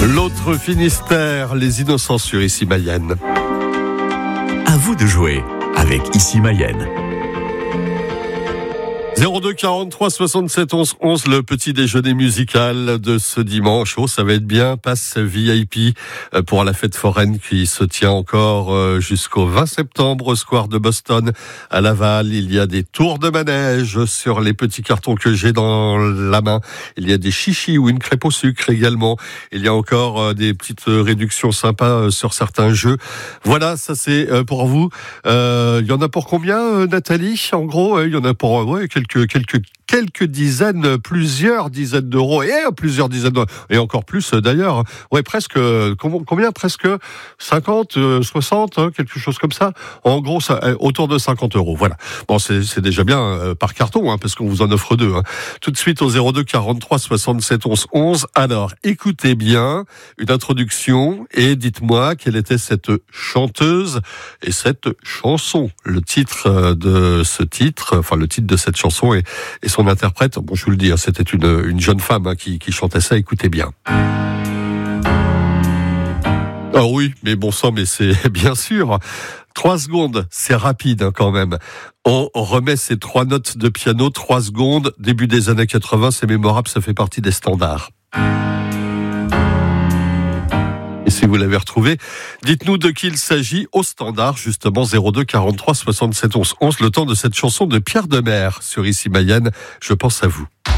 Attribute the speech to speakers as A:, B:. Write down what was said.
A: L'autre Finistère, les innocents sur Ici Mayenne.
B: À vous de jouer avec Ici Mayenne.
A: 02 43 67 11 11, le petit déjeuner musical de ce dimanche. Oh, ça va être bien. Passe VIP pour la fête foraine qui se tient encore jusqu'au 20 septembre au Square de Boston à Laval. Il y a des tours de manège sur les petits cartons que j'ai dans la main. Il y a des chichis ou une crêpe au sucre également. Il y a encore des petites réductions sympas sur certains jeux. Voilà, ça c'est pour vous. Il y en a pour combien, Nathalie? En gros, il y en a pour quelques dizaines, plusieurs dizaines d'euros et plusieurs dizaines d'euros, et encore plus d'ailleurs. Ouais, presque, combien? Presque 50, 60, quelque chose comme ça. En gros, ça, autour de 50 euros. Voilà. Bon, c'est déjà bien par carton, parce qu'on vous en offre deux. Tout de suite au 02 43 67 11 11. Alors, écoutez bien une introduction et dites-moi quelle était cette chanteuse et cette chanson. Le titre de ce titre, enfin le titre de cette chanson et son interprète, bon, je vous le dis, c'était une jeune femme qui chantait ça, écoutez bien. Ah oui, mais bon sang, mais c'est bien sûr. 3 secondes, c'est rapide quand même. On remet ces 3 notes de piano, 3 secondes, début des années 80, c'est mémorable, ça fait partie des standards. Et si vous l'avez retrouvé, dites-nous de qui il s'agit au standard, justement 02 43 67 11 11, le temps de cette chanson de Pierre Demer sur Ici Mayenne. Je pense à vous.